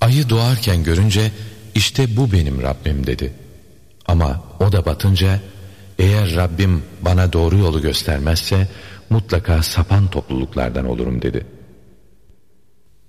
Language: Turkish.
Ayı doğarken görünce işte bu benim Rabbim dedi. Ama o da batınca eğer Rabbim bana doğru yolu göstermezse mutlaka sapan topluluklardan olurum dedi.